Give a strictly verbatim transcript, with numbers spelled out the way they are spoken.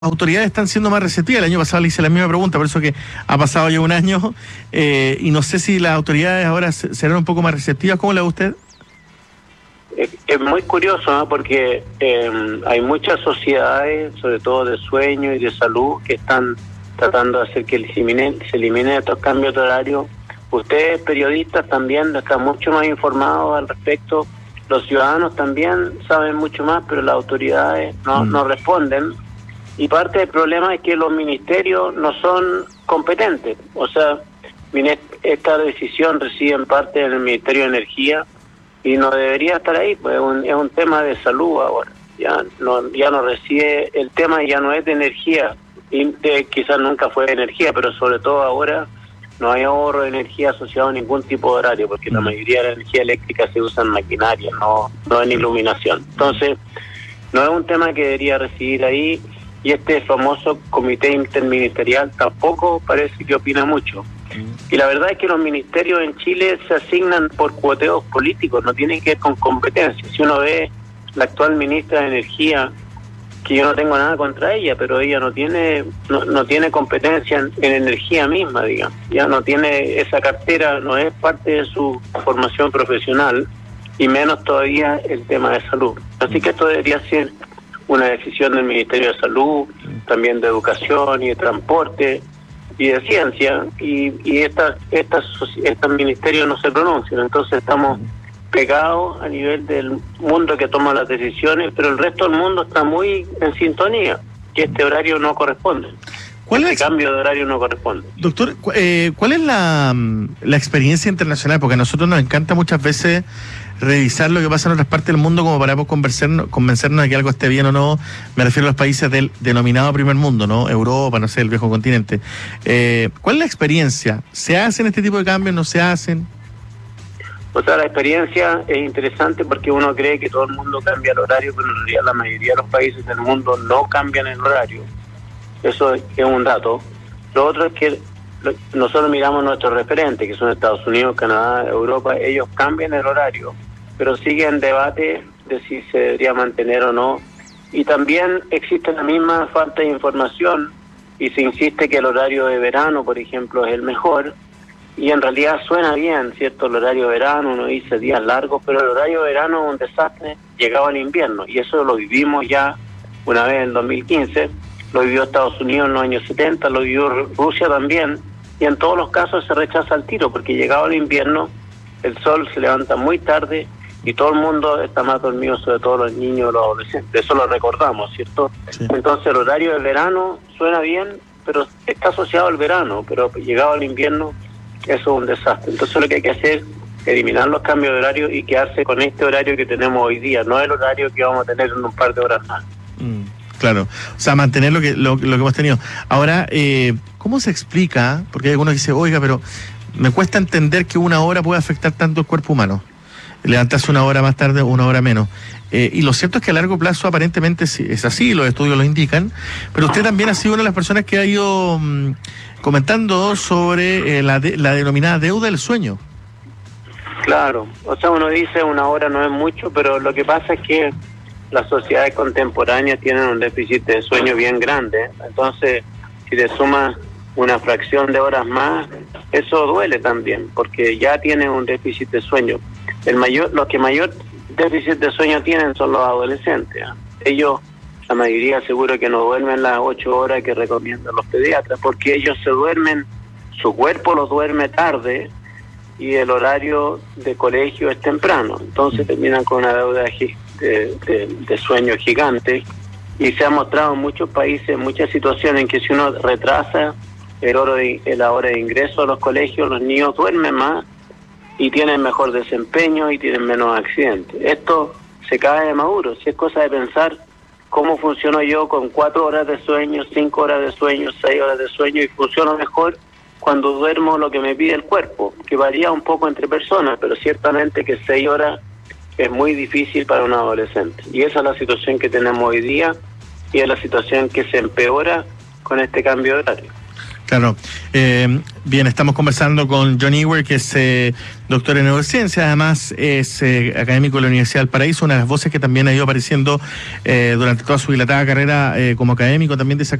autoridades están siendo más receptivas. El año pasado le hice la misma pregunta, por eso que ha pasado ya un año, eh, y no sé si las autoridades ahora serán un poco más receptivas. ¿Cómo le va a usted? Es, es muy curioso, ¿no? Porque eh, hay muchas sociedades, sobre todo de sueño y de salud, que están tratando de hacer que se eliminen, se eliminen estos cambios de horario. Ustedes, periodistas, también están mucho más informados al respecto. Los ciudadanos también saben mucho más, pero las autoridades no, mm. no responden. Y parte del problema es que los ministerios no son competentes. O sea, esta decisión reside en parte del Ministerio de Energía y no debería estar ahí, pues es un, es un tema de salud ahora. Ya no ya no reside, el tema ya no es de energía, y de, quizás nunca fue de energía, pero sobre todo ahora no hay ahorro de energía asociado a ningún tipo de horario, porque mm. la mayoría de la energía eléctrica se usa en maquinaria, no, no en iluminación. Entonces, no es un tema que debería residir ahí. Y este famoso comité interministerial tampoco parece que opina mucho. Y la verdad es que los ministerios en Chile se asignan por cuoteos políticos, no tienen que ver con competencias. Si uno ve la actual ministra de Energía, que yo no tengo nada contra ella, pero ella no tiene no, no tiene competencia en, en energía misma, digamos. Ya no tiene esa cartera, no es parte de su formación profesional, y menos todavía el tema de salud. Así que esto debería ser una decisión del Ministerio de Salud, también de Educación y de Transporte y de Ciencia, y, y estas estas estos ministerios no se pronuncian. Entonces estamos pegados a nivel del mundo que toma las decisiones, pero el resto del mundo está muy en sintonía, que este horario no corresponde. ¿Cuál este es, cambio de horario no corresponde? Doctor, eh, ¿cuál es la, la experiencia internacional? Porque a nosotros nos encanta muchas veces revisar lo que pasa en otras partes del mundo como para convencernos, convencernos de que algo esté bien o no. Me refiero a los países del denominado primer mundo, ¿no? Europa, no sé, el viejo continente. Eh, ¿Cuál es la experiencia? ¿Se hacen este tipo de cambios? ¿No se hacen? O sea, la experiencia es interesante porque uno cree que todo el mundo cambia el horario, pero en realidad la mayoría de los países del mundo no cambian el horario. Eso es un dato. Lo otro es que nosotros miramos nuestros referentes, que son Estados Unidos, Canadá, Europa. Ellos cambian el horario, pero sigue en debate de si se debería mantener o no. Y también existe la misma falta de información y se insiste que el horario de verano, por ejemplo, es el mejor. Y en realidad suena bien, ¿cierto? El horario de verano, uno dice días largos, pero el horario de verano es un desastre llegado al invierno. Y eso lo vivimos ya una vez en el dos mil quince. Lo vivió Estados Unidos en los años setenta, lo vivió Rusia también, y en todos los casos se rechaza el tiro, porque llegado el invierno, el sol se levanta muy tarde y todo el mundo está más dormido, sobre todo los niños y los adolescentes. Eso lo recordamos, ¿cierto? Sí. Entonces el horario del verano suena bien, pero está asociado al verano, pero llegado el invierno, eso es un desastre. Entonces lo que hay que hacer es eliminar los cambios de horario y quedarse con este horario que tenemos hoy día, no el horario que vamos a tener en un par de horas más. Mm. Claro, o sea, mantener lo que lo, lo que hemos tenido. Ahora, eh, ¿cómo se explica? Porque hay algunos que dicen, oiga, pero me cuesta entender que una hora puede afectar tanto el cuerpo humano. Levantarse una hora más tarde o una hora menos. Eh, y lo cierto es que a largo plazo aparentemente es así, los estudios lo indican, pero usted también ha sido una de las personas que ha ido mmm, comentando sobre eh, la, de, la denominada deuda del sueño. Claro, o sea, uno dice una hora no es mucho, pero lo que pasa es que las sociedades contemporáneas tienen un déficit de sueño bien grande. Entonces, si le sumas una fracción de horas más, eso duele también, porque ya tienen un déficit de sueño. El mayor, los que mayor déficit de sueño tienen son los adolescentes. Ellos, la mayoría seguro que no duermen las ocho horas que recomiendan los pediatras, porque ellos se duermen, su cuerpo los duerme tarde y el horario de colegio es temprano. Entonces terminan con una deuda de De, de, de sueño gigante, y se ha mostrado en muchos países, en muchas situaciones en que si uno retrasa el hora de, la hora de ingreso a los colegios, los niños duermen más y tienen mejor desempeño y tienen menos accidentes. Esto se cae de maduro. Si es cosa de pensar cómo funciono yo con cuatro horas de sueño, cinco horas de sueño, seis horas de sueño, y funciono mejor cuando duermo lo que me pide el cuerpo, que varía un poco entre personas, pero ciertamente que seis horas es muy difícil para un adolescente. Y esa es la situación que tenemos hoy día, y es la situación que se empeora con este cambio de horario. Claro. Eh, bien, estamos conversando con John Ewer, que es eh, doctor en neurociencia, además es eh, académico de la Universidad del Paraíso, una de las voces que también ha ido apareciendo eh, durante toda su dilatada carrera eh, como académico también de esa